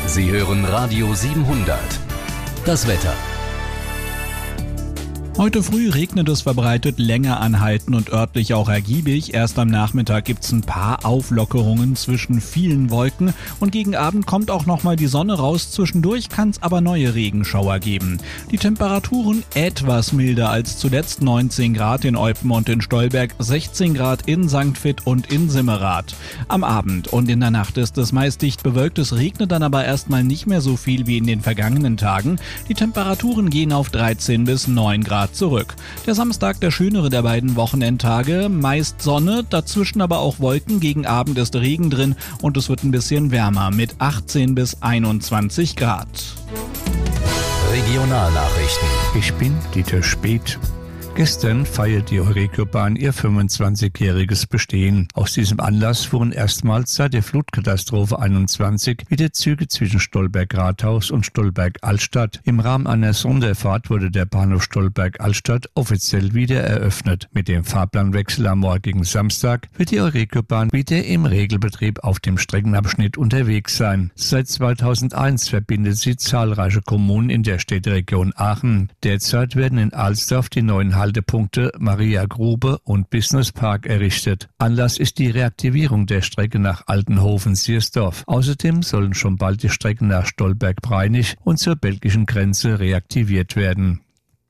Sie hören Radio 700. Das Wetter. Heute früh regnet es verbreitet, länger anhalten und örtlich auch ergiebig. Erst am Nachmittag gibt's ein paar Auflockerungen zwischen vielen Wolken und gegen Abend kommt auch nochmal die Sonne raus. Zwischendurch kann's aber neue Regenschauer geben. Die Temperaturen etwas milder als zuletzt, 19 Grad in Eupen und in Stolberg, 16 Grad in St. Vith und in Simmerath. Am Abend und in der Nacht ist es meist dicht bewölkt, es regnet dann aber erstmal nicht mehr so viel wie in den vergangenen Tagen. Die Temperaturen gehen auf 13 bis 9 Grad zurück. Der Samstag der schönere der beiden Wochenendtage, meist Sonne, dazwischen aber auch Wolken, gegen Abend ist Regen drin und es wird ein bisschen wärmer mit 18 bis 21 Grad. Regionalnachrichten. Ich bin Dieter Speth. Gestern feiert die Euregiobahn ihr 25-jähriges Bestehen. Aus diesem Anlass fuhren erstmals seit der Flutkatastrophe 21 wieder Züge zwischen Stolberg-Rathaus und Stolberg-Altstadt. Im Rahmen einer Sonderfahrt wurde der Bahnhof Stolberg-Altstadt offiziell wieder eröffnet. Mit dem Fahrplanwechsel am morgigen Samstag wird die Euregiobahn wieder im Regelbetrieb auf dem Streckenabschnitt unterwegs sein. Seit 2001 verbindet sie zahlreiche Kommunen in der Städteregion Aachen. Derzeit werden in Alsdorf die neuen Haltepunkte Maria Grube und Business Park errichtet. Anlass ist die Reaktivierung der Strecke nach Altenhofen-Siersdorf. Außerdem sollen schon bald die Strecken nach Stolberg-Breinig und zur belgischen Grenze reaktiviert werden.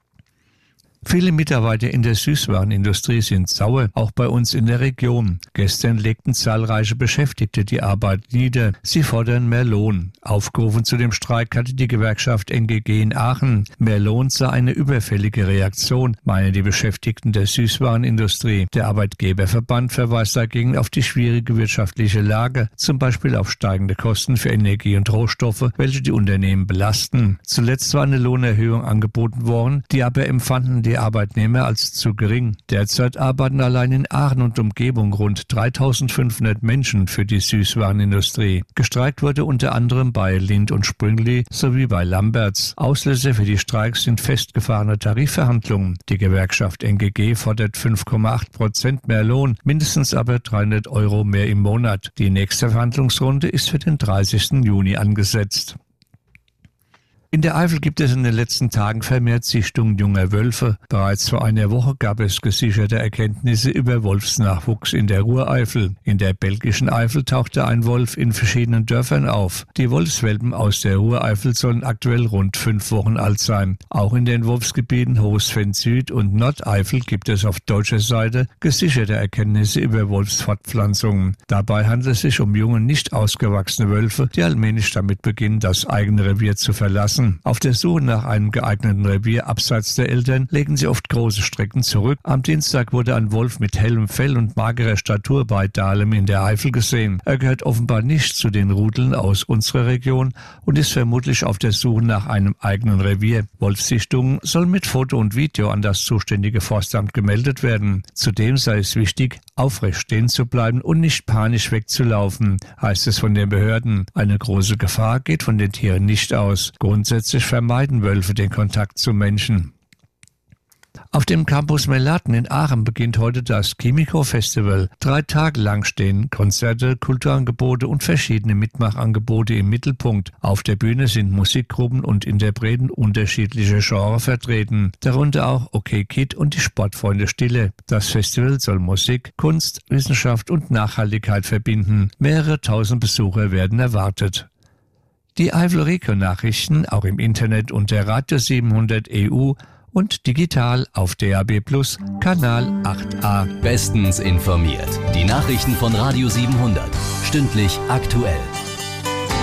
Viele Mitarbeiter in der Süßwarenindustrie sind sauer, auch bei uns in der Region. Gestern legten zahlreiche Beschäftigte die Arbeit nieder. Sie fordern mehr Lohn. Aufgerufen zu dem Streik hatte die Gewerkschaft NGG in Aachen. Mehr Lohn sei eine überfällige Reaktion, meinen die Beschäftigten der Süßwarenindustrie. Der Arbeitgeberverband verweist dagegen auf die schwierige wirtschaftliche Lage, zum Beispiel auf steigende Kosten für Energie und Rohstoffe, welche die Unternehmen belasten. Zuletzt war eine Lohnerhöhung angeboten worden, die aber empfanden die Arbeitnehmer als zu gering. Derzeit arbeiten allein in Aachen und Umgebung rund 3.500 Menschen für die Süßwarenindustrie. Gestreikt wurde unter anderem bei Lindt und Sprüngli sowie bei Lamberts. Auslöser für die Streiks sind festgefahrene Tarifverhandlungen. Die Gewerkschaft NGG fordert 5,8% mehr Lohn, mindestens aber 300 € mehr im Monat. Die nächste Verhandlungsrunde ist für den 30. Juni angesetzt. In der Eifel gibt es in den letzten Tagen vermehrt Sichtungen junger Wölfe. Bereits vor einer Woche gab es gesicherte Erkenntnisse über Wolfsnachwuchs in der Ruhreifel. In der belgischen Eifel tauchte ein Wolf in verschiedenen Dörfern auf. Die Wolfswelpen aus der Ruhreifel sollen aktuell rund 5 Wochen alt sein. Auch in den Wolfsgebieten Hochsfenn Süd und Nordeifel gibt es auf deutscher Seite gesicherte Erkenntnisse über Wolfsfortpflanzungen. Dabei handelt es sich um junge, nicht ausgewachsene Wölfe, die allmählich damit beginnen, das eigene Revier zu verlassen. Auf der Suche nach einem geeigneten Revier abseits der Eltern legen sie oft große Strecken zurück. Am Dienstag wurde ein Wolf mit hellem Fell und magerer Statur bei Dahlem in der Eifel gesehen. Er gehört offenbar nicht zu den Rudeln aus unserer Region und ist vermutlich auf der Suche nach einem eigenen Revier. Wolfssichtungen sollen mit Foto und Video an das zuständige Forstamt gemeldet werden. Zudem sei es wichtig, aufrecht stehen zu bleiben und nicht panisch wegzulaufen, heißt es von den Behörden. Eine große Gefahr geht von den Tieren nicht aus. Grundsätzlich vermeiden Wölfe den Kontakt zu Menschen. Auf dem Campus Melaten in Aachen beginnt heute das Chemico Festival. 3 Tage lang stehen Konzerte, Kulturangebote und verschiedene Mitmachangebote im Mittelpunkt. Auf der Bühne sind Musikgruppen und Interpreten unterschiedlicher Genres vertreten, darunter auch OK Kid und die Sportfreunde Stille. Das Festival soll Musik, Kunst, Wissenschaft und Nachhaltigkeit verbinden. Mehrere tausend Besucher werden erwartet. Die Eifel-Region-Nachrichten auch im Internet unter Radio 700 EU und digital auf DAB+ Kanal 8a. Bestens informiert. Die Nachrichten von Radio 700. Stündlich aktuell.